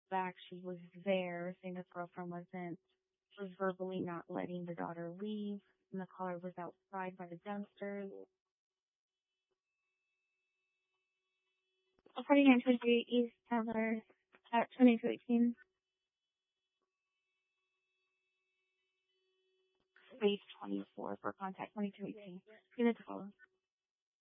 back, she was there, saying the girlfriend was verbally not letting the daughter leave, and the caller was outside by the dumpsters. 4923 East Taylor at 2218. Space 24 for contact 2218. Unit to follow.